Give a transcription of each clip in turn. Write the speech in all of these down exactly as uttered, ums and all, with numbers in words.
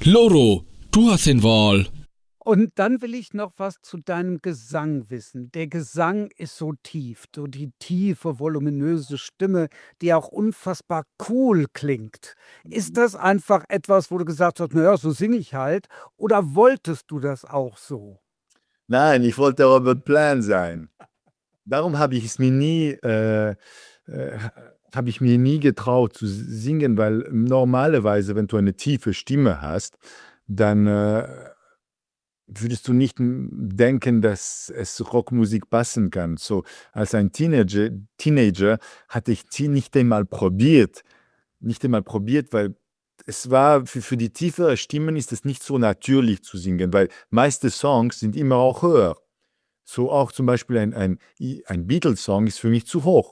Loro, du hast den Wahl. Und dann will ich noch was zu deinem Gesang wissen. Der Gesang ist so tief, so die tiefe, voluminöse Stimme, die auch unfassbar cool klingt. Ist das einfach etwas, wo du gesagt hast, naja, so singe ich halt, oder wolltest du das auch so? Nein, ich wollte Robert Plant sein. Darum habe ich es mir nie, äh, äh, habe ich mir nie getraut zu singen, weil normalerweise, wenn du eine tiefe Stimme hast, dann äh, würdest du nicht denken, dass es Rockmusik passen kann. So als ein Teenager, Teenager hatte ich sie nicht einmal probiert, nicht einmal probiert, weil es war für, für die tiefere Stimmen ist es nicht so natürlich zu singen, weil meiste Songs sind immer auch höher. So auch zum Beispiel ein, ein, ein Beatles-Song ist für mich zu hoch.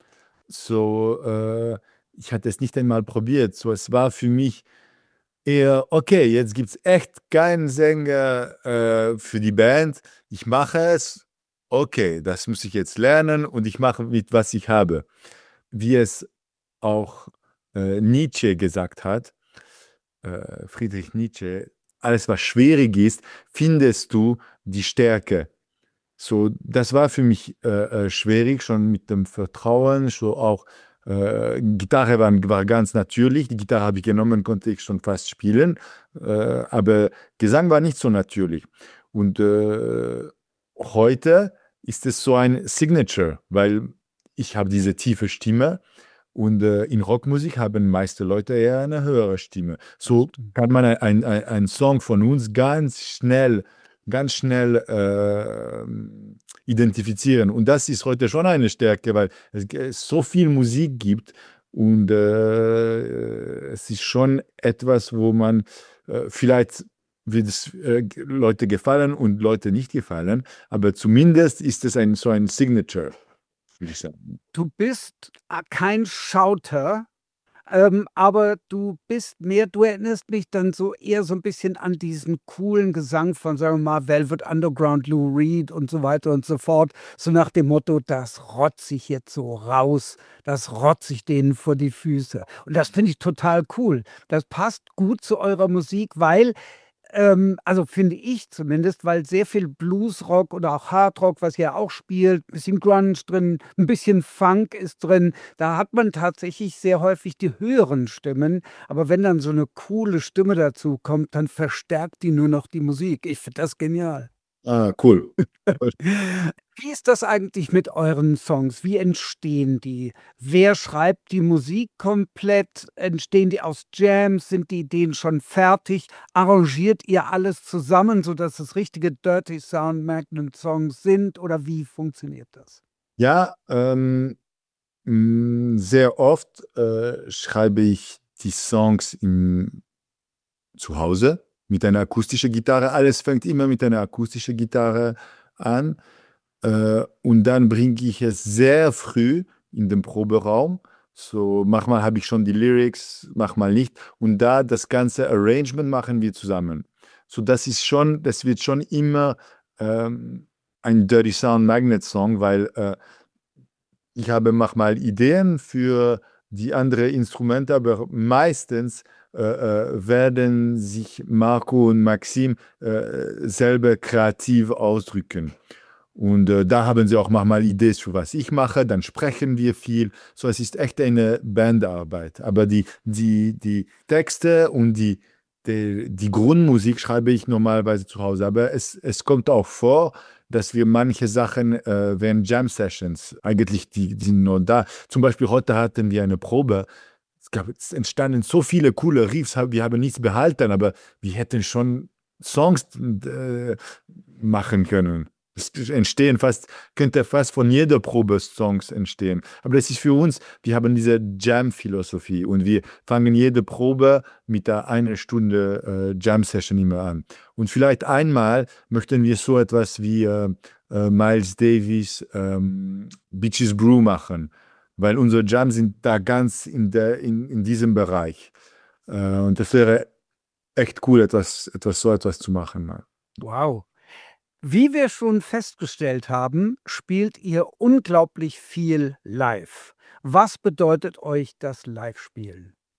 So, äh, ich hatte es nicht einmal probiert. So, es war für mich eher, okay, jetzt gibt es echt keinen Sänger äh, für die Band. Ich mache es. Okay, das muss ich jetzt lernen und ich mache mit, was ich habe. Wie es auch äh, Nietzsche gesagt hat, äh, Friedrich Nietzsche, alles was schwierig ist, findest du die Stärke. So, das war für mich äh, äh, schwierig, schon mit dem Vertrauen, so auch äh, Gitarre war, war ganz natürlich, die Gitarre habe ich genommen, konnte ich schon fast spielen, äh, aber Gesang war nicht so natürlich. Und äh, heute ist es so ein Signature, weil ich habe diese tiefe Stimme und äh, in Rockmusik haben meiste Leute eher eine höhere Stimme. So kann man ein, ein, ein Song von uns ganz schnell ganz schnell äh, identifizieren. Und das ist heute schon eine Stärke, weil es, es so viel Musik gibt und äh, es ist schon etwas, wo man äh, vielleicht wird es äh, Leute gefallen und Leute nicht gefallen, aber zumindest ist es ein, so ein Signature, würde ich sagen. Du bist äh, kein Schauter, ähm, aber du bist mehr, du erinnerst mich dann so eher so ein bisschen an diesen coolen Gesang von, sagen wir mal, Velvet Underground, Lou Reed und so weiter und so fort. So nach dem Motto, das rotze ich jetzt so raus, das rotze ich denen vor die Füße. Und das finde ich total cool. Das passt gut zu eurer Musik, weil ähm, also finde ich zumindest, weil sehr viel Bluesrock oder auch Hardrock, was ihr auch spielt, ein bisschen Grunge drin, ein bisschen Funk ist drin. Da hat man tatsächlich sehr häufig die höheren Stimmen. Aber wenn dann so eine coole Stimme dazu kommt, dann verstärkt die nur noch die Musik. Ich finde das genial. Ah, cool. Wie ist das eigentlich mit euren Songs? Wie entstehen die? Wer schreibt die Musik komplett? Entstehen die aus Jams? Sind die Ideen schon fertig? Arrangiert ihr alles zusammen, sodass es richtige Dirty Sound Magnet Songs sind? Oder wie funktioniert das? Ja, ähm, mh, sehr oft äh, schreibe ich die Songs im, zu Hause mit einer akustischen Gitarre. Alles fängt immer mit einer akustischen Gitarre an. Äh, und dann bringe ich es sehr früh in den Proberaum. So, manchmal habe ich schon die Lyrics, manchmal nicht. Und da das ganze Arrangement machen wir zusammen. So, das ist schon, das wird schon immer ähm, ein Dirty Sound Magnet Song, weil äh, ich habe manchmal Ideen für die anderen Instrumente, aber meistens äh, äh, werden sich Marco und Maxim äh, selber kreativ ausdrücken. Und äh, da haben sie auch manchmal Ideen für was ich mache, dann sprechen wir viel. So, es ist echt eine Bandarbeit. Aber die, die, die Texte und die, die, die Grundmusik schreibe ich normalerweise zu Hause. Aber es, es kommt auch vor, dass wir manche Sachen äh, während Jam-Sessions, eigentlich die, die sind nur da. Zum Beispiel heute hatten wir eine Probe. Es, gab, es entstanden so viele coole Riffs, wir haben nichts behalten, aber wir hätten schon Songs äh, machen können. Es entstehen fast, könnte fast von jeder Probe Songs entstehen. Aber das ist für uns, wir haben diese Jam-Philosophie und wir fangen jede Probe mit der eine Stunde äh, Jam-Session immer an. Und vielleicht einmal möchten wir so etwas wie äh, äh, Miles Davis ähm, Beaches Brew machen, weil unsere Jams sind da ganz in, der, in, in diesem Bereich. Äh, und das wäre echt cool, etwas, etwas so etwas zu machen. Wow. Wie wir schon festgestellt haben, spielt ihr unglaublich viel live. Was bedeutet euch das Live-Spielen?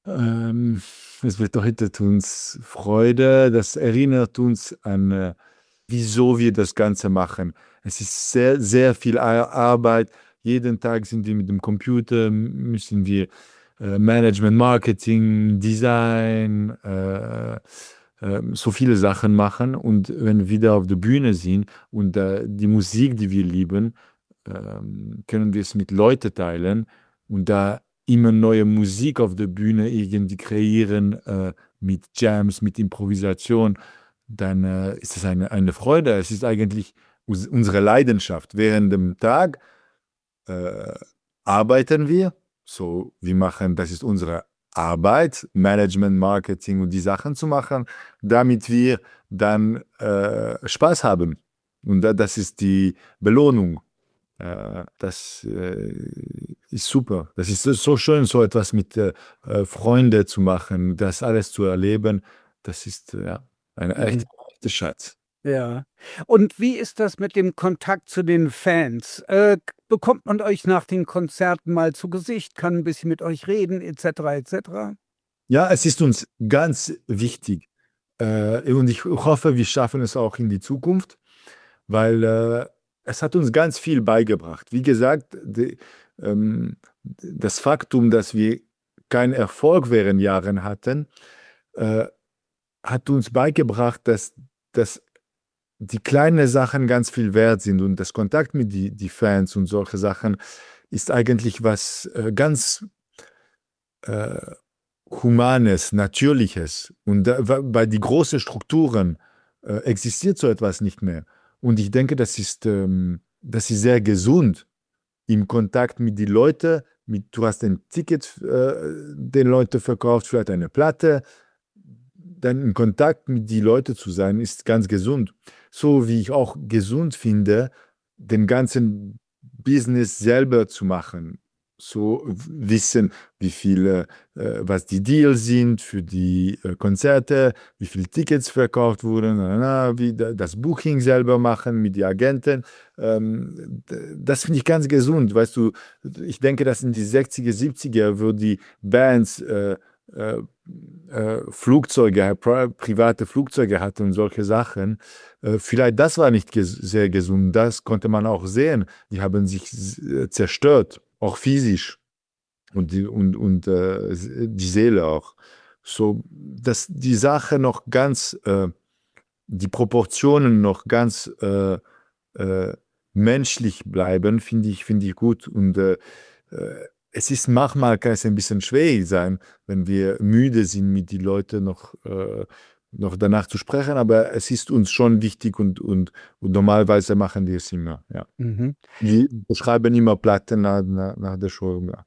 Ähm, es bedeutet uns Freude, das erinnert uns an, äh, wieso wir das Ganze machen. Es ist sehr, sehr viel Ar Arbeit. Jeden Tag sind wir mit dem Computer, müssen wir äh, Management, Marketing, Design, äh, äh, so viele Sachen machen. Und wenn wir wieder auf der Bühne sind und äh, die Musik, die wir lieben, ähm, können wir es mit Leuten teilen und da immer neue Musik auf der Bühne irgendwie kreieren, äh, mit Jams, mit Improvisation, dann äh, ist es eine, eine Freude. Es ist eigentlich us unsere Leidenschaft. Während dem Tag äh, arbeiten wir, so wir machen, das ist unsere Arbeit, Management, Marketing und die Sachen zu machen, damit wir dann äh, Spaß haben. Und da, das ist die Belohnung. Äh, das äh, ist super. Das ist so schön, so etwas mit äh, äh, Freunden zu machen, das alles zu erleben. Das ist äh, ja ein Mhm. echter Schatz. Ja. Und wie ist das mit dem Kontakt zu den Fans? Äh, k bekommt man euch nach den Konzerten mal zu Gesicht, kann 'n bisschen mit euch reden et cetera, et cetera? Ja, es ist uns ganz wichtig. Äh, und ich hoffe, wir schaffen es auch in die Zukunft, weil äh, es hat uns ganz viel beigebracht. Wie gesagt, die, ähm, das Faktum, dass wir keinen Erfolg während Jahren hatten, äh, hat uns beigebracht, dass, dass die kleinen Sachen ganz viel wert sind und das Kontakt mit die, die Fans und solche Sachen ist eigentlich was äh, ganz äh, Humanes, Natürliches. Und da, bei die großen Strukturen äh, existiert so etwas nicht mehr. Und ich denke, das ist, ähm, das ist sehr gesund im Kontakt mit den Leuten. Mit, du hast ein Ticket äh, den Leuten verkauft, vielleicht eine Platte. Dann in Kontakt mit den Leuten zu sein, ist ganz gesund. So wie ich auch gesund finde, den ganzen Business selber zu machen. So wissen, wie viele, äh, was die Deals sind für die äh, Konzerte, wie viele Tickets verkauft wurden, na, na, wie da, das Booking selber machen mit den Agenten. Ähm, das finde ich ganz gesund. Weißt du, ich denke, dass in die sechziger, siebziger, wo die Bands äh, äh, äh, Flugzeuge, pri private Flugzeuge hatten und solche Sachen, äh, vielleicht das war nicht ges sehr gesund. Das konnte man auch sehen. Die haben sich äh, zerstört, auch physisch und die, und, und äh, die Seele auch. So, dass die Sache noch ganz, äh, die Proportionen noch ganz äh, äh, menschlich bleiben, finde ich, finde ich gut. Und äh, äh, es ist manchmal, kann es ein bisschen schwierig sein, wenn wir müde sind, mit den Leuten noch, äh, noch danach zu sprechen, aber es ist uns schon wichtig und, und, und normalerweise machen wir es immer. Ja. Mhm. Wir schreiben immer Platten nach, nach, nach der Show. Ja.